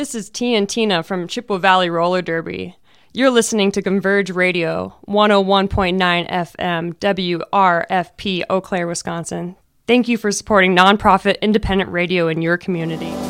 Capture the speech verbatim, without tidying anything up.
this is T and Tina from Chippewa Valley Roller Derby. You're listening to Converge Radio, one oh one point nine F M, W R F P, Eau Claire, Wisconsin. Thank you for supporting nonprofit independent radio in your community.